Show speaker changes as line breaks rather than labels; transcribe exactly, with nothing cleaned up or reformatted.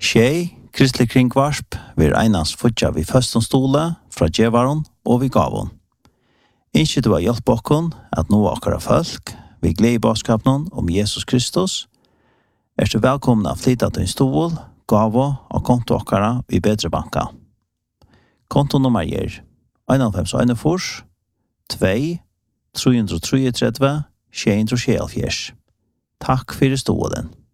Tjej, kristelig kringvarsp, vi einans futja vi først stole fra djevaron og vi gavon. Innskje du har hjelp okkon at nå akkara folk, vi gleder i baskapen om Jesus Kristus, er du velkomna å flytta til en stol, gavo og konto akkara vi bedre banka. Kontonummer er en fem en fors, to, tre tre tre, sju tre sju. Takk for stolen.